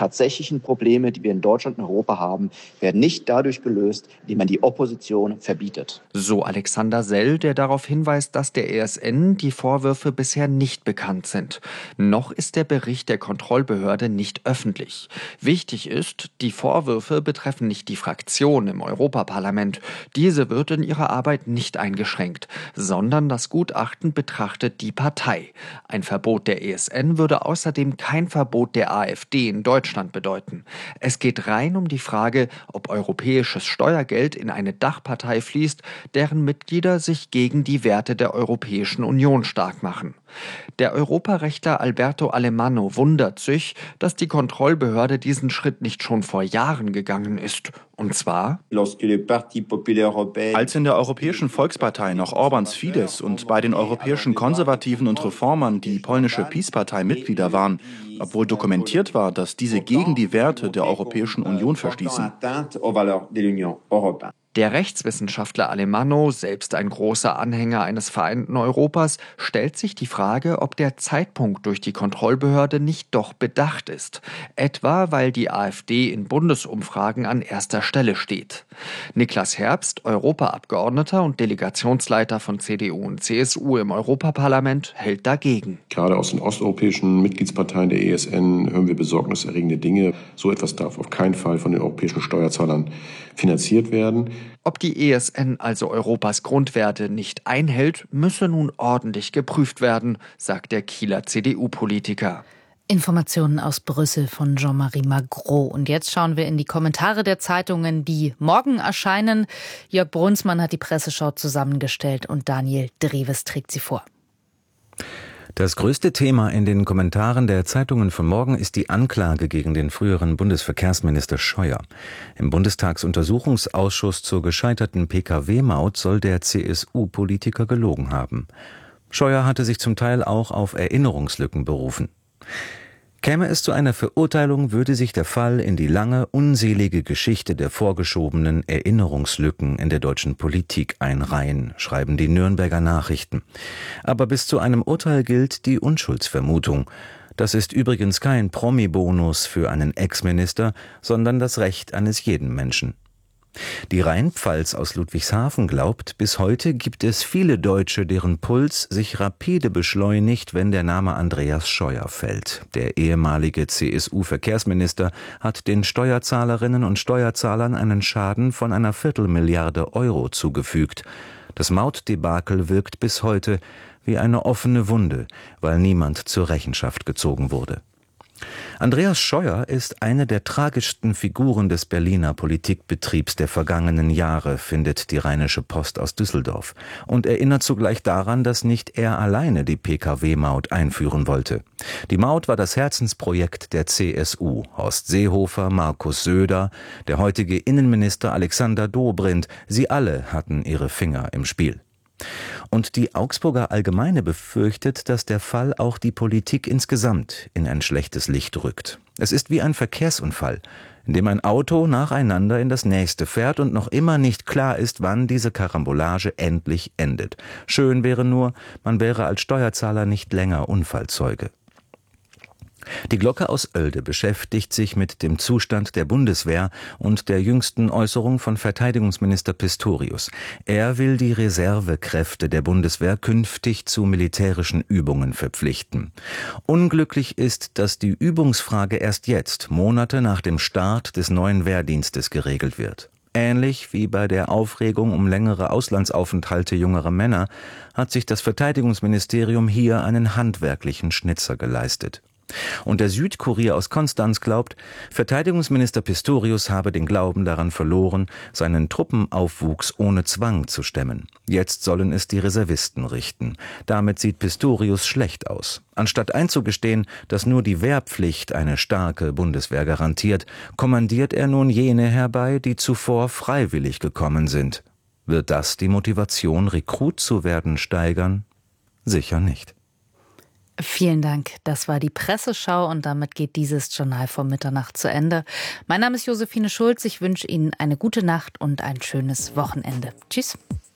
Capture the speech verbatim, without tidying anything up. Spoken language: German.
tatsächlichen Probleme, die wir in Deutschland und Europa haben, werden nicht dadurch gelöst, indem man die Opposition verbietet. So Alexander Sell, der darauf hinweist, dass der E S N die Vorwürfe bisher nicht bekannt sind. Noch ist der Bericht der Kontrollbehörde nicht öffentlich. Wichtig ist, die Vorwürfe betreffen nicht die Fraktion im Europaparlament. Diese wird in ihrer Arbeit nicht eingeschränkt, sondern das Gutachten betrachtet die Partei. Ein Verbot der E S N würde außerdem kein Verbot der AfD in Deutschland bedeuten. Es geht rein um die Frage, ob europäisches Steuergeld in eine Dachpartei fließt, deren Mitglieder sich gegen die Werte der Europäischen Union stark machen. Der Europarechtler Alberto Alemanno wundert sich, dass die Kontrollbehörde diesen Schritt nicht schon vor Jahren gegangen ist. Und zwar: Als in der Europäischen Volkspartei noch Orbáns Fidesz und bei den europäischen Konservativen und Reformern die polnische PiS-Partei Mitglieder waren, obwohl dokumentiert war, dass diese gegen die Werte der Europäischen Union verstießen. Der Rechtswissenschaftler Alemanno, selbst ein großer Anhänger eines vereinten Europas, stellt sich die Frage, ob der Zeitpunkt durch die Kontrollbehörde nicht doch bedacht ist. Etwa, weil die AfD in Bundesumfragen an erster Stelle steht. Niklas Herbst, Europaabgeordneter und Delegationsleiter von C D U und C S U im Europaparlament, hält dagegen. Gerade aus den osteuropäischen Mitgliedsparteien der E S N hören wir besorgniserregende Dinge. So etwas darf auf keinen Fall von den europäischen Steuerzahlern finanziert werden. Ob die E S N also Europas Grundwerte nicht einhält, müsse nun ordentlich geprüft werden, sagt der Kieler C D U-Politiker. Informationen aus Brüssel von Jean-Marie Magro. Und jetzt schauen wir in die Kommentare der Zeitungen, die morgen erscheinen. Jörg Brunsmann hat die Presseschau zusammengestellt und Daniel Dreves trägt sie vor. Das größte Thema in den Kommentaren der Zeitungen von morgen ist die Anklage gegen den früheren Bundesverkehrsminister Scheuer. Im Bundestagsuntersuchungsausschuss zur gescheiterten P K W-Maut soll der C S U-Politiker gelogen haben. Scheuer hatte sich zum Teil auch auf Erinnerungslücken berufen. Käme es zu einer Verurteilung, würde sich der Fall in die lange, unselige Geschichte der vorgeschobenen Erinnerungslücken in der deutschen Politik einreihen, schreiben die Nürnberger Nachrichten. Aber bis zu einem Urteil gilt die Unschuldsvermutung. Das ist übrigens kein Promi-Bonus für einen Ex-Minister, sondern das Recht eines jeden Menschen. Die Rheinpfalz aus Ludwigshafen glaubt, bis heute gibt es viele Deutsche, deren Puls sich rapide beschleunigt, wenn der Name Andreas Scheuer fällt. Der ehemalige C S U-Verkehrsminister hat den Steuerzahlerinnen und Steuerzahlern einen Schaden von einer Viertelmilliarde Euro zugefügt. Das Mautdebakel wirkt bis heute wie eine offene Wunde, weil niemand zur Rechenschaft gezogen wurde. Andreas Scheuer ist eine der tragischsten Figuren des Berliner Politikbetriebs der vergangenen Jahre, findet die Rheinische Post aus Düsseldorf, und erinnert zugleich daran, dass nicht er alleine die P K W-Maut einführen wollte. Die Maut war das Herzensprojekt der C S U. Horst Seehofer, Markus Söder, der heutige Innenminister Alexander Dobrindt, sie alle hatten ihre Finger im Spiel. Und die Augsburger Allgemeine befürchtet, dass der Fall auch die Politik insgesamt in ein schlechtes Licht rückt. Es ist wie ein Verkehrsunfall, in dem ein Auto nacheinander in das nächste fährt und noch immer nicht klar ist, wann diese Karambolage endlich endet. Schön wäre nur, man wäre als Steuerzahler nicht länger Unfallzeuge. Die Glocke aus Oelde beschäftigt sich mit dem Zustand der Bundeswehr und der jüngsten Äußerung von Verteidigungsminister Pistorius. Er will die Reservekräfte der Bundeswehr künftig zu militärischen Übungen verpflichten. Unglücklich ist, dass die Übungsfrage erst jetzt, Monate nach dem Start des neuen Wehrdienstes, geregelt wird. Ähnlich wie bei der Aufregung um längere Auslandsaufenthalte jüngerer Männer hat sich das Verteidigungsministerium hier einen handwerklichen Schnitzer geleistet. Und der Südkurier aus Konstanz glaubt, Verteidigungsminister Pistorius habe den Glauben daran verloren, seinen Truppenaufwuchs ohne Zwang zu stemmen. Jetzt sollen es die Reservisten richten. Damit sieht Pistorius schlecht aus. Anstatt einzugestehen, dass nur die Wehrpflicht eine starke Bundeswehr garantiert, kommandiert er nun jene herbei, die zuvor freiwillig gekommen sind. Wird das die Motivation, Rekrut zu werden, steigern? Sicher nicht. Vielen Dank. Das war die Presseschau und damit geht dieses Journal vor Mitternacht zu Ende. Mein Name ist Josephine Schulz. Ich wünsche Ihnen eine gute Nacht und ein schönes Wochenende. Tschüss.